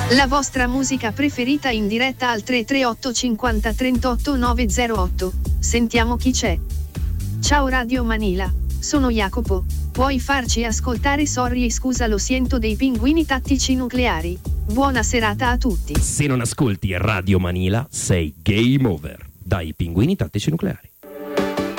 La vostra musica preferita in diretta al 338 50 38 908. Sentiamo chi c'è. Ciao Radio Manila, sono Jacopo. Puoi farci ascoltare Sorry e Scusa lo siento dei Pinguini Tattici Nucleari. Buona serata a tutti. Se non ascolti Radio Manila sei game over. Dai Pinguini Tattici Nucleari.